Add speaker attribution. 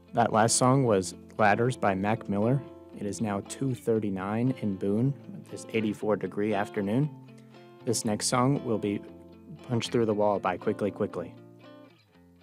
Speaker 1: That last song was Ladders by Mac Miller. It is now 2:39 in Boone, this 84-degree afternoon. This next song will be Punch Through the Wall by Quickly Quickly.